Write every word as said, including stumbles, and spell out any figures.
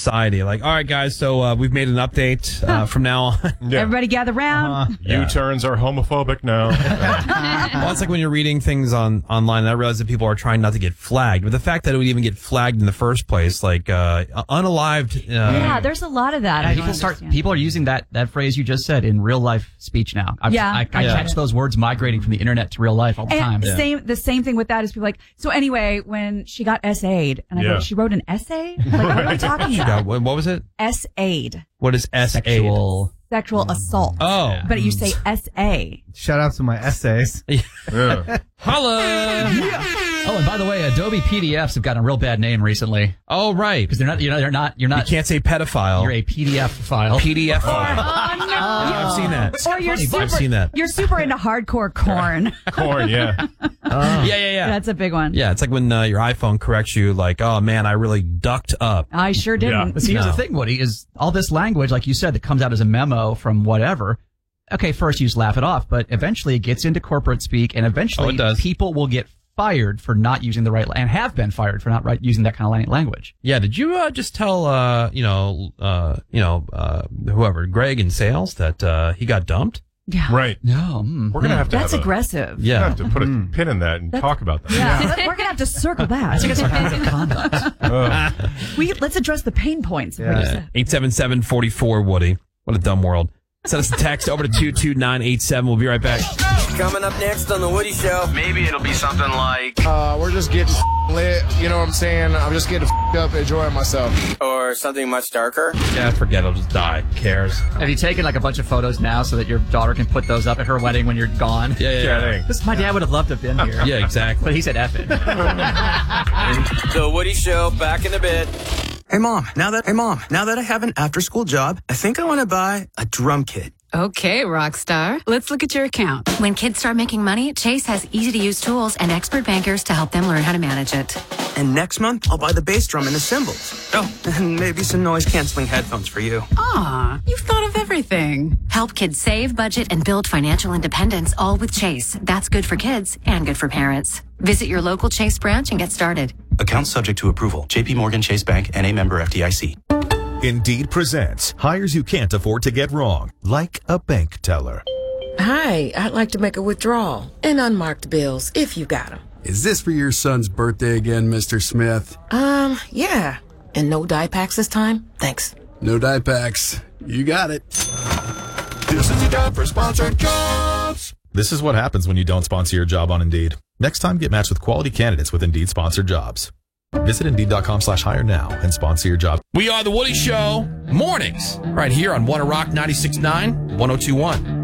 society. Like, all right, guys, so uh, we've made an update uh, from now on. Yeah. Everybody gather round. Uh-huh. Yeah. U-turns are homophobic now. Well, it's like when you're reading things on online, and I realize that people are trying not to get flagged. But the fact that it would even get flagged in the first place, like uh, unalived. Uh, yeah, there's a lot of that. I people start. People are using that that phrase you just said in real life speech now. I've, Yeah. I, I Yeah. catch those words migrating from the internet to real life all the time. And same, the same thing with that is people like, so anyway, when she got essayed, and I Yeah. go, she wrote an essay? Like, what are we talking She about? got, what, what was it? S-aid. What is S A? Sexual. Sexual assault. Oh. But you say S A. Shout out to my essays. Yeah. Holla! Oh, and by the way, Adobe P D Fs have gotten a real bad name recently Oh, right. because they're not. You know, they're not. You're You not. can't say pedophile. You're a P D F file. P D F. Oh, no. I've seen that. Or you're funny, super, I've seen that. you're super into hardcore corn. Corn, yeah. Yeah, yeah, yeah. That's a big one. Yeah, it's like when uh, your iPhone corrects you, like, oh man, I really ducked up. I sure didn't. But see, here's No. the thing, Woody, is all this language, like you said, that comes out as a memo from whatever. Okay, first you just laugh it off, but eventually it gets into corporate speak, and eventually Oh, it does. people will get fired for not using the right, and have been fired for not right, using that kind of lang- language. Yeah, did you uh, just tell, uh, you know, uh, you know, uh, whoever, Greg in sales, that uh, he got dumped? Yeah. Right. No. Mm. We're going to have to That's have a, aggressive. we're gonna Yeah. have to put a pin in that and talk about that. Yeah. Let- We're going to have to circle back. I think it's a code of conduct. Ugh. we, let's address the pain points. of what you said. eight seven seven, four four, Woody. What a dumb world. Send us a text over to two two nine eight seven. We'll be right back. Coming up next on The Woody Show. Maybe it'll be something like, Uh, we're just getting lit, you know what I'm saying? I'm just getting up, enjoying myself. Or something much darker. Yeah, forget it. I'll just die. Who cares? Have you taken like a bunch of photos now so that your daughter can put those up at her wedding when you're gone? Yeah, yeah, yeah. Kidding. This, my dad would have loved to have been here. Yeah, exactly. But he said F it. The Woody Show, back in a bit. hey mom, now that, hey mom, now that I have an after school job, I think I want to buy a drum kit. Okay, rock star. Let's look at your account. When kids start making money, Chase has easy-to-use tools and expert bankers to help them learn how to manage it. And next month, I'll buy the bass drum and the cymbals. Oh, and maybe some noise-canceling headphones for you. Aw, you've thought of everything. Help kids save, budget, and build financial independence, all with Chase. That's good for kids and good for parents. Visit your local Chase branch and get started. Account subject to approval. J P Morgan Chase Bank and a member F D I C. Indeed presents hires you can't afford to get wrong, like a bank teller. Hi, I'd like to make a withdrawal and unmarked bills if you got them. Is this for your son's birthday again, Mister Smith? Um, yeah. And no dye packs this time? Thanks. No dye packs. You got it. This is your job for sponsored jobs. This is what happens when you don't sponsor your job on Indeed. Next time, get matched with quality candidates with Indeed sponsored jobs. Visit Indeed.com slash hire now and sponsor your job. We are The Woody Show, mornings, right here on One Rock ninety-six point nine, one oh two one.